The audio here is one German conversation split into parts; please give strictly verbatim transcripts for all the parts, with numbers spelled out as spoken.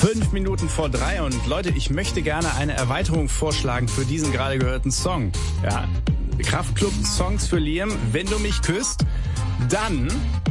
Fünf Minuten vor drei und Leute, ich möchte gerne eine Erweiterung vorschlagen für diesen gerade gehörten Song. Ja, Kraftklub Songs für Liam. Wenn du mich küsst, dann,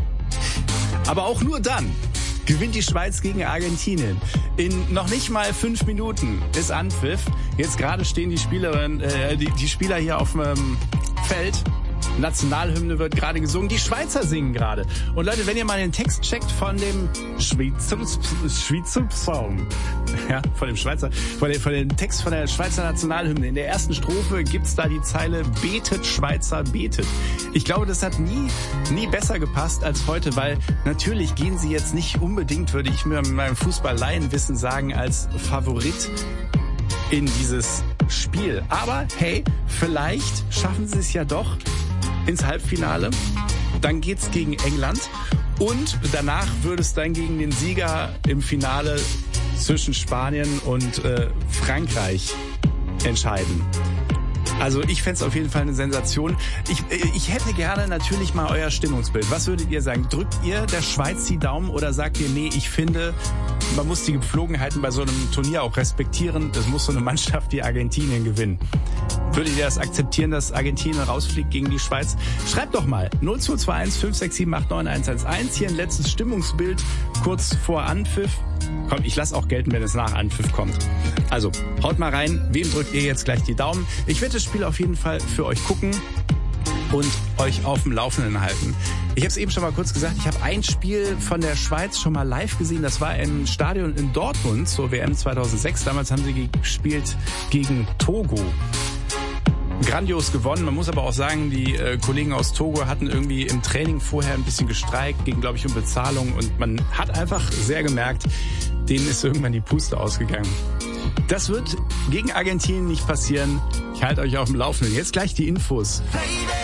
aber auch nur dann, gewinnt die Schweiz gegen Argentinien. In noch nicht mal fünf Minuten ist Anpfiff. Jetzt gerade stehen die Spielerinnen, äh, die, die Spieler hier auf dem Feld. Nationalhymne wird gerade gesungen. Die Schweizer singen gerade. Und Leute, wenn ihr mal den Text checkt von dem Schweizer, Schweizer Song, ja, von dem Schweizer, von dem, von dem Text von der Schweizer Nationalhymne. In der ersten Strophe gibt's da die Zeile "Betet, Schweizer, betet". Ich glaube, das hat nie, nie besser gepasst als heute, weil natürlich gehen sie jetzt nicht unbedingt, würde ich mir mit meinem Fußball-Laienwissen sagen, als Favorit in dieses Spiel. Aber hey, vielleicht schaffen sie es ja doch ins Halbfinale. Dann geht's gegen England und danach würde es dann gegen den Sieger im Finale zwischen Spanien und äh, Frankreich entscheiden. Also ich fänd's auf jeden Fall eine Sensation. Ich, ich hätte gerne natürlich mal euer Stimmungsbild. Was würdet ihr sagen? Drückt ihr der Schweiz die Daumen oder sagt ihr, nee, ich finde, man muss die Gepflogenheiten bei so einem Turnier auch respektieren. Das muss so eine Mannschaft wie Argentinien gewinnen. Würdet ihr das akzeptieren, dass Argentinien rausfliegt gegen die Schweiz? Schreibt doch mal null zwei zwei eins fünf sechs sieben acht neun eins eins eins. Hier ein letztes Stimmungsbild kurz vor Anpfiff. Komm, ich lasse auch gelten, wenn es nach Anpfiff kommt. Also, haut mal rein. Wem drückt ihr jetzt gleich die Daumen? Ich werde das Spiel auf jeden Fall für euch gucken und euch auf dem Laufenden halten. Ich habe es eben schon mal kurz gesagt, ich habe ein Spiel von der Schweiz schon mal live gesehen. Das war im Stadion in Dortmund zur W M zweitausendsechs. Damals haben sie gespielt gegen Togo. Grandios gewonnen. Man muss aber auch sagen, die äh, Kollegen aus Togo hatten irgendwie im Training vorher ein bisschen gestreikt, ging, glaube ich, um Bezahlung. Und man hat einfach sehr gemerkt, denen ist irgendwann die Puste ausgegangen. Das wird gegen Argentinien nicht passieren. Ich halte euch auf dem Laufenden. Jetzt gleich die Infos.